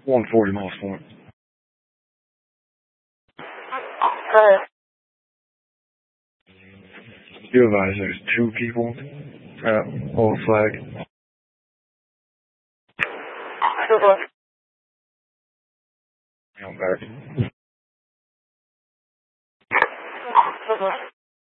140 miles point. Okay. You advise there's two people at Old Flag. Super. Back. Super.